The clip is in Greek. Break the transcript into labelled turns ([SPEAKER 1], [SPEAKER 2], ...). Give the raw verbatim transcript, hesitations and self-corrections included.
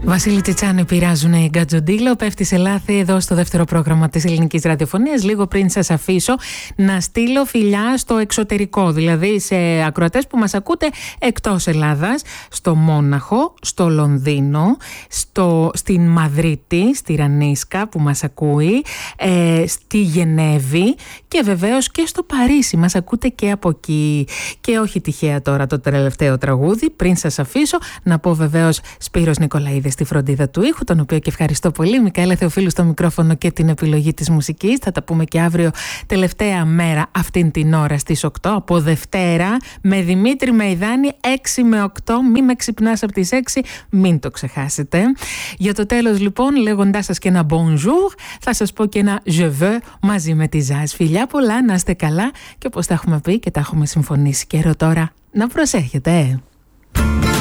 [SPEAKER 1] Βασίλη Τσιτσάνη, πειράζουν οι Γκατζοντήλο. Πέφτει σε λάθη εδώ στο δεύτερο πρόγραμμα της ελληνικής ραδιοφωνίας. Λίγο πριν σας αφήσω να στείλω φιλιά στο εξωτερικό, δηλαδή σε ακροατές που μας ακούτε εκτός Ελλάδας, στο Μόναχο, στο Λονδίνο, στο, στην Μαδρίτη, στη Ρανίσκα που μας ακούει, ε, στη Γενέβη και βεβαίως και στο Παρίσι. Μας ακούτε και από εκεί. Και όχι τυχαία τώρα το τελευταίο τραγούδι. Πριν σας αφήσω, να πω βεβαίως Σπύρος Νικολαίδης στη φροντίδα του ήχου, τον οποίο και ευχαριστώ πολύ. Μικαέλα Θεοφίλου στο μικρόφωνο και την επιλογή της μουσικής. Θα τα πούμε και αύριο, τελευταία μέρα αυτήν την ώρα στις οκτώ, από Δευτέρα, με Δημήτρη Μεϊδάνη, έξι με οκτώ. Μην με ξυπνάς από τις έξι, μην το ξεχάσετε. Για το τέλος λοιπόν, λέγοντάς σας και ένα bonjour, θα σας πω και ένα je veux μαζί με τη Ζάζ. Φιλιά πολλά, να είστε καλά και όπως τα έχουμε πει και τα έχουμε συμφωνήσει καιρό τώρα, να προσέχετε.